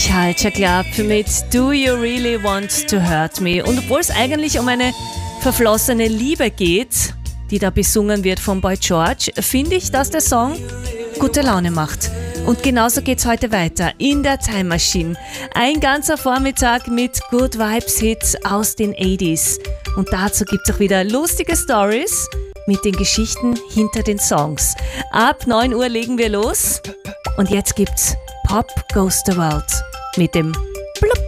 Culture Club mit Do You Really Want to Hurt Me? Und obwohl es eigentlich um eine verflossene Liebe geht, die da besungen wird von Boy George, finde ich, dass der Song gute Laune macht. Und genauso geht's heute weiter in der Time Machine. Ein ganzer Vormittag mit Good Vibes Hits aus den 80s. Und dazu gibt's auch wieder lustige Stories mit den Geschichten hinter den Songs. Ab 9 Uhr legen wir los. Und jetzt gibt's Pop Goes the World mit dem Blub.